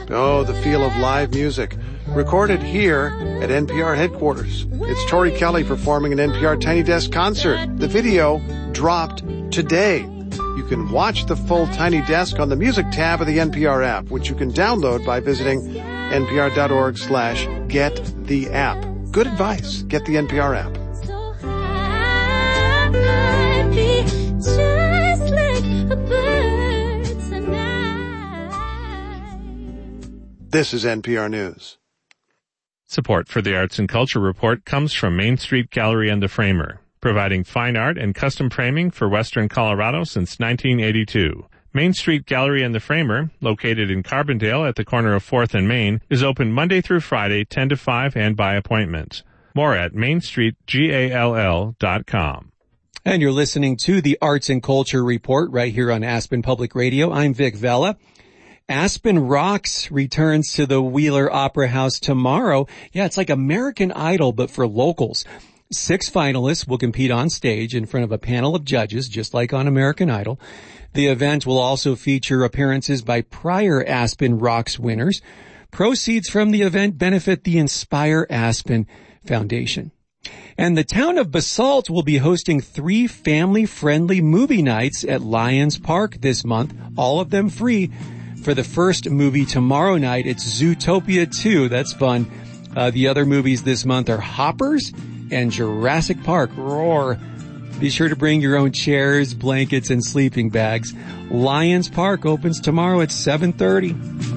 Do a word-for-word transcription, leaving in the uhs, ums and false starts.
Oh, the feel of live music. Recorded here at N P R headquarters. It's Tori Kelly performing an N P R Tiny Desk concert. The video dropped today. You can watch the full Tiny Desk on the music tab of the N P R app, which you can download by visiting npr.org slash get the app. Good advice. Get the N P R app. Just like a bird tonight. This is N P R News. Support for the Arts and Culture Report comes from Main Street Gallery and the Framer, providing fine art and custom framing for Western Colorado since nineteen eighty-two. Main Street Gallery and the Framer, located in Carbondale at the corner of fourth and Main, is open Monday through Friday, ten to five, and by appointment. More at main street gall dot com. And you're listening to the Arts and Culture Report right here on Aspen Public Radio. I'm Vic Vela. Aspen Rocks returns to the Wheeler Opera House tomorrow. Yeah, it's like American Idol, but for locals. Six finalists will compete on stage in front of a panel of judges, just like on American Idol. The event will also feature appearances by prior Aspen Rocks winners. Proceeds from the event benefit the Inspire Aspen Foundation. And the town of Basalt will be hosting three family-friendly movie nights at Lions Park this month, all of them free. For the first movie tomorrow night, it's Zootopia two. That's fun. Uh, the other movies this month are Hoppers and Jurassic Park. Roar. Be sure to bring your own chairs, blankets, and sleeping bags. Lions Park opens tomorrow at seven thirty.